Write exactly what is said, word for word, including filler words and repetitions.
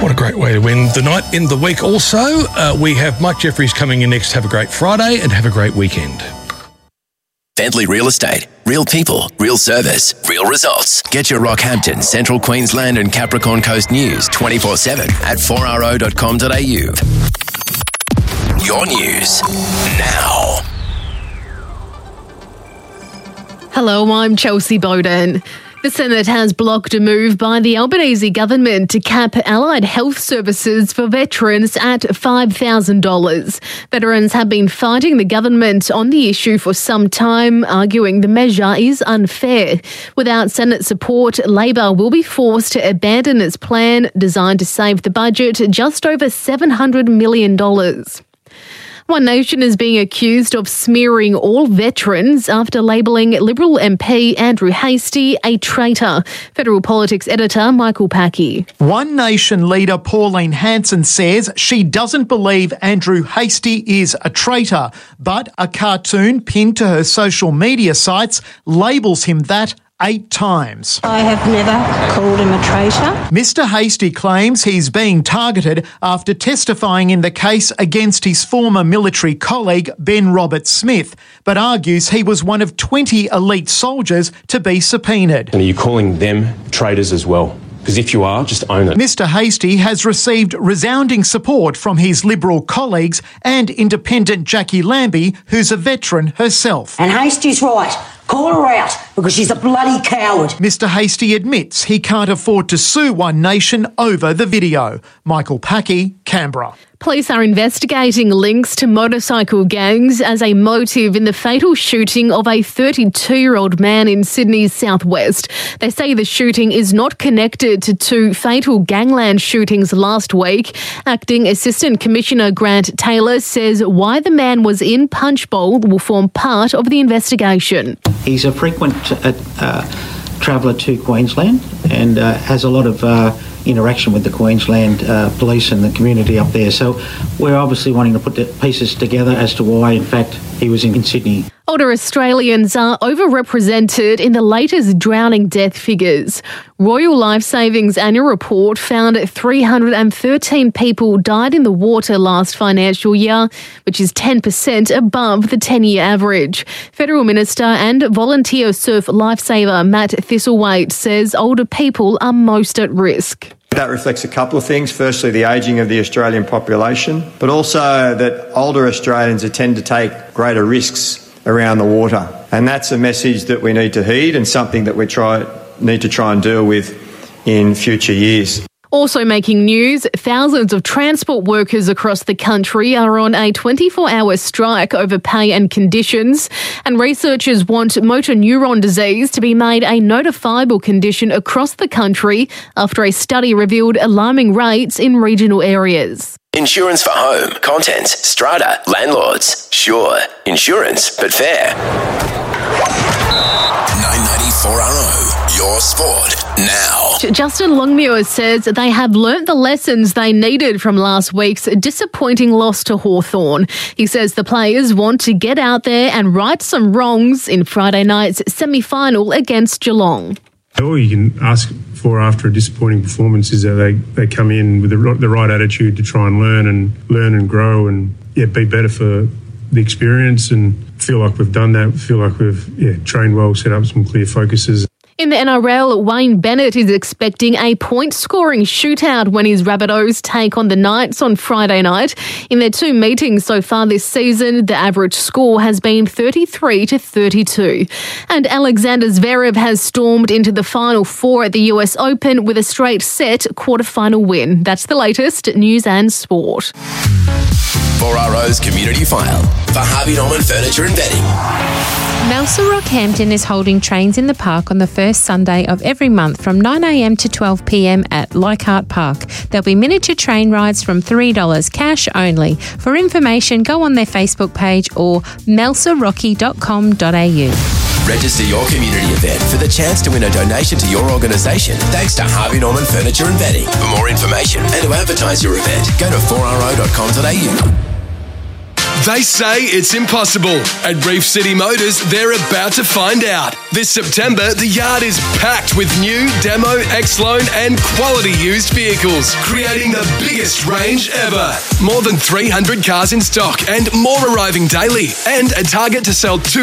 What a great way to win the night in the week. Also, uh, we have Mike Jeffries coming in next. Have a great Friday and have a great weekend. Bentley Real Estate. Real people, real service, real results. Get your Rockhampton, Central Queensland and Capricorn Coast news twenty-four seven at four r o dot com dot a u. Your news now. Hello, I'm Chelsea Bowden. The Senate has blocked a move by the Albanese government to cap allied health services for veterans at five thousand dollars. Veterans have been fighting the government on the issue for some time, arguing the measure is unfair. Without Senate support, Labor will be forced to abandon its plan designed to save the budget just over seven hundred million dollars. One Nation is being accused of smearing all veterans after labelling Liberal M P Andrew Hastie a traitor. Federal Politics editor Michael Packy. One Nation leader Pauline Hanson says she doesn't believe Andrew Hastie is a traitor, but a cartoon pinned to her social media sites labels him that eight times. I have never called him a traitor. Mister Hastie claims he's being targeted after testifying in the case against his former military colleague Ben Roberts-Smith, but argues he was one of twenty elite soldiers to be subpoenaed. And are you calling them traitors as well? Because if you are, just own it. Mister Hastie has received resounding support from his Liberal colleagues and independent Jackie Lambie, who's a veteran herself. And Hastie's right. Call her out because she's a bloody coward. Mister Hastie admits he can't afford to sue One Nation over the video. Michael Packy, Canberra. Police are investigating links to motorcycle gangs as a motive in the fatal shooting of a thirty-two-year-old man in Sydney's southwest. They say the shooting is not connected to two fatal gangland shootings last week. Acting Assistant Commissioner Grant Taylor says why the man was in Punchbowl will form part of the investigation. He's a frequent uh, uh, traveller to Queensland and uh, has a lot of uh, interaction with the Queensland uh, police and the community up there. So we're obviously wanting to put the pieces together as to why, in fact, he was in, in Sydney. Older Australians are overrepresented in the latest drowning death figures. Royal Life Saving's annual report found three hundred thirteen people died in the water last financial year, which is ten percent above the ten-year average. Federal Minister and volunteer surf lifesaver Matt Thistlethwaite says older people are most at risk. That reflects a couple of things. Firstly, the ageing of the Australian population, but also that older Australians tend to take greater risks around the water. And that's a message that we need to heed and something that we try need to try and deal with in future years. Also making news, thousands of transport workers across the country are on a twenty-four hour strike over pay and conditions, and researchers want motor neuron disease to be made a notifiable condition across the country after a study revealed alarming rates in regional areas. Insurance for home, contents, strata, landlords. Sure, insurance, but fair. nine ninety-four R O, your sport now. Justin Longmuir says they have learnt the lessons they needed from last week's disappointing loss to Hawthorn. He says the players want to get out there and right some wrongs in Friday night's semi-final against Geelong. All you can ask for after a disappointing performance is that they, they come in with the, the right attitude to try and learn and learn and grow and yeah, be better for the experience, and feel like we've done that, feel like we've yeah, trained well, set up some clear focuses. In the N R L, Wayne Bennett is expecting a point-scoring shootout when his Rabbitohs take on the Knights on Friday night. In their two meetings so far this season, the average score has been thirty-three to thirty-two. And Alexander Zverev has stormed into the Final Four at the U S Open with a straight-set quarterfinal win. That's the latest news and sport. four R O's Community File for Harvey Norman Furniture and Bedding. Melsa Rockhampton is holding Trains in the Park on the first Sunday of every month from nine a m to twelve p m at Leichhardt Park. There'll be miniature train rides from three dollars cash only. For information, go on their Facebook page or melsa rocky dot com dot a u. Register your community event for the chance to win a donation to your organisation thanks to Harvey Norman Furniture and Bedding. For more information and to advertise your event, go to four r o dot com dot a u. They say it's impossible. At Reef City Motors, they're about to find out. This September, the yard is packed with new, demo, X-Loan and quality used vehicles, creating the biggest range ever. More than three hundred cars in stock and more arriving daily, and a target to sell two